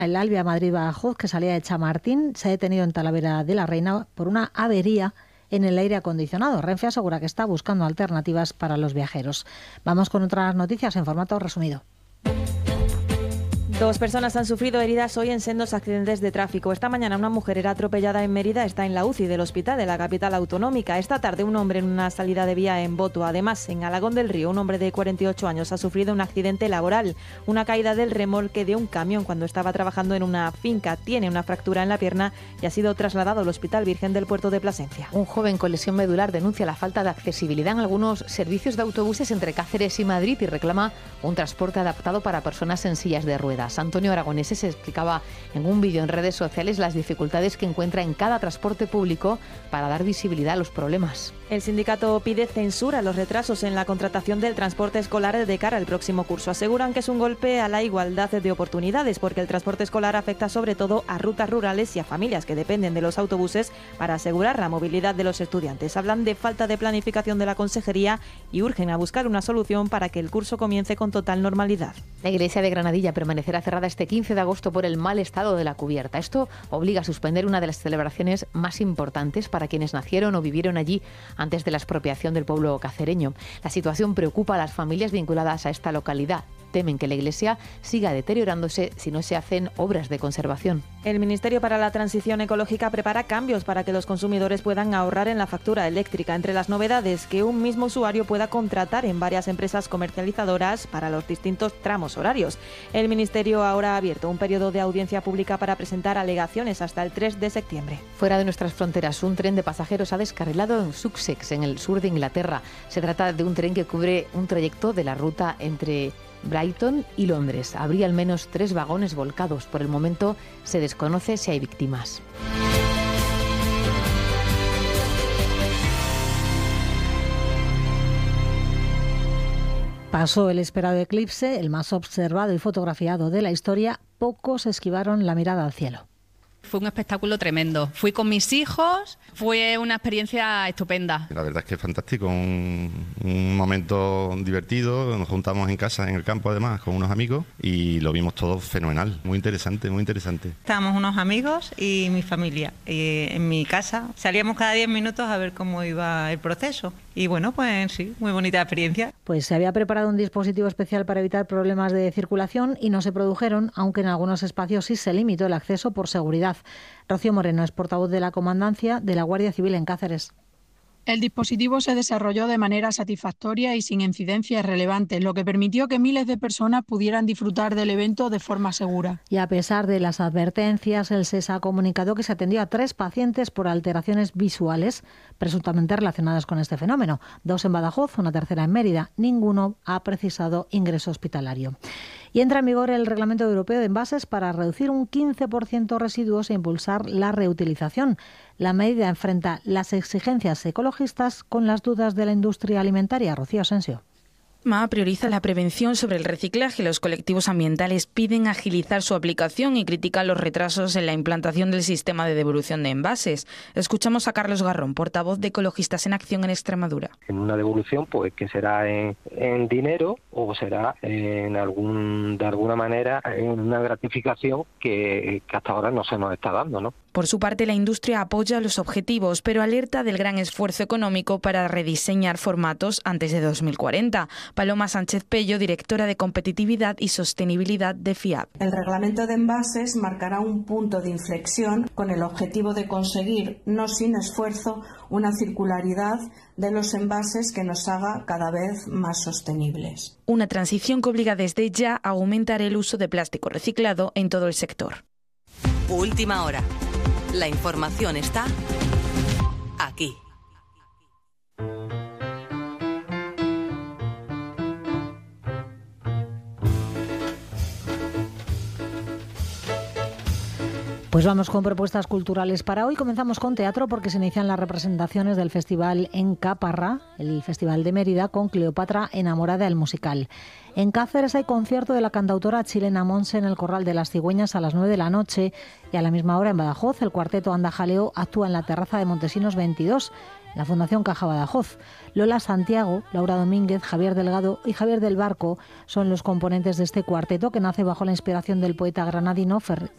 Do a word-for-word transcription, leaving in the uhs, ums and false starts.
El Alvia Madrid-Badajoz, que salía de Chamartín, se ha detenido en Talavera de la Reina por una avería en el aire acondicionado. Renfe asegura que está buscando alternativas para los viajeros. Vamos con otras noticias en formato resumido. Dos personas han sufrido heridas hoy en sendos accidentes de tráfico. Esta mañana una mujer era atropellada en Mérida, está en la U C I del hospital de la capital autonómica. Esta tarde un hombre en una salida de vía en Boto. Además, en Alagón del Río, un hombre de cuarenta y ocho años ha sufrido un accidente laboral. Una caída del remolque de un camión cuando estaba trabajando en una finca. Tiene una fractura en la pierna y ha sido trasladado al Hospital Virgen del Puerto de Plasencia. Un joven con lesión medular denuncia la falta de accesibilidad en algunos servicios de autobuses entre Cáceres y Madrid y reclama un transporte adaptado para personas en sillas de ruedas. Antonio Aragonese se explicaba en un vídeo en redes sociales las dificultades que encuentra en cada transporte público para dar visibilidad a los problemas. El sindicato pide censura a los retrasos en la contratación del transporte escolar de cara al próximo curso. Aseguran que es un golpe a la igualdad de oportunidades porque el transporte escolar afecta sobre todo a rutas rurales y a familias que dependen de los autobuses para asegurar la movilidad de los estudiantes. Hablan de falta de planificación de la consejería y urgen a buscar una solución para que el curso comience con total normalidad. La iglesia de Granadilla permanecerá cerrada este quince de agosto por el mal estado de la cubierta. Esto obliga a suspender una de las celebraciones más importantes para quienes nacieron o vivieron allí antes de la expropiación del pueblo cacereño. La situación preocupa a las familias vinculadas a esta localidad. Temen que la iglesia siga deteriorándose si no se hacen obras de conservación. El Ministerio para la Transición Ecológica prepara cambios para que los consumidores puedan ahorrar en la factura eléctrica. Entre las novedades, que un mismo usuario pueda contratar en varias empresas comercializadoras para los distintos tramos horarios. El Ministerio ahora ha abierto un periodo de audiencia pública para presentar alegaciones hasta el tres de septiembre. Fuera de nuestras fronteras, un tren de pasajeros ha descarrilado en Sussex, en el sur de Inglaterra. Se trata de un tren que cubre un trayecto de la ruta entre Brighton y Londres. Habría al menos tres vagones volcados. Por el momento se desconoce si hay víctimas. Pasó el esperado eclipse, el más observado y fotografiado de la historia. Pocos esquivaron la mirada al cielo. Fue un espectáculo tremendo. Fui con mis hijos, fue una experiencia estupenda. La verdad es que es fantástico, un, un momento divertido. Nos juntamos en casa, en el campo además, con unos amigos y lo vimos todo fenomenal. Muy interesante, muy interesante. Estábamos unos amigos y mi familia y en mi casa. Salíamos cada diez minutos a ver cómo iba el proceso. Y bueno, pues sí, muy bonita experiencia. Pues se había preparado un dispositivo especial para evitar problemas de circulación y no se produjeron, aunque en algunos espacios sí se limitó el acceso por seguridad. Rocío Moreno es portavoz de la Comandancia de la Guardia Civil en Cáceres. El dispositivo se desarrolló de manera satisfactoria y sin incidencias relevantes, lo que permitió que miles de personas pudieran disfrutar del evento de forma segura. Y a pesar de las advertencias, el S E S ha comunicado que se atendió a tres pacientes por alteraciones visuales presuntamente relacionadas con este fenómeno. Dos en Badajoz, una tercera en Mérida. Ninguno ha precisado ingreso hospitalario. Y entra en vigor el Reglamento Europeo de Envases para reducir un quince por ciento residuos e impulsar la reutilización. La medida enfrenta las exigencias ecologistas con las dudas de la industria alimentaria. Rocío Asensio. Ma prioriza la prevención sobre el reciclaje. Los colectivos ambientales piden agilizar su aplicación y critican los retrasos en la implantación del sistema de devolución de envases. Escuchamos a Carlos Garrón, portavoz de Ecologistas en Acción en Extremadura. En una devolución, pues que será en, en dinero o será en algún de alguna manera en una gratificación que, que hasta ahora no se nos está dando, ¿no? Por su parte, la industria apoya los objetivos, pero alerta del gran esfuerzo económico para rediseñar formatos antes de dos mil cuarenta. Paloma Sánchez Pello, directora de Competitividad y Sostenibilidad de FIAP. El reglamento de envases marcará un punto de inflexión con el objetivo de conseguir, no sin esfuerzo, una circularidad de los envases que nos haga cada vez más sostenibles. Una transición que obliga desde ya a aumentar el uso de plástico reciclado en todo el sector. Última hora. La información está aquí. Pues vamos con propuestas culturales para hoy. Comenzamos con teatro porque se inician las representaciones del festival en Caparra, el Festival de Mérida, con Cleopatra enamorada, el musical. En Cáceres hay concierto de la cantautora chilena Monse en el Corral de las Cigüeñas a las nueve de la noche y a la misma hora en Badajoz el cuarteto Anda Jaleo actúa en la terraza de Montesinos veintidós, en la Fundación Caja Badajoz. Lola Santiago, Laura Domínguez, Javier Delgado y Javier del Barco son los componentes de este cuarteto que nace bajo la inspiración del poeta granadino Fer-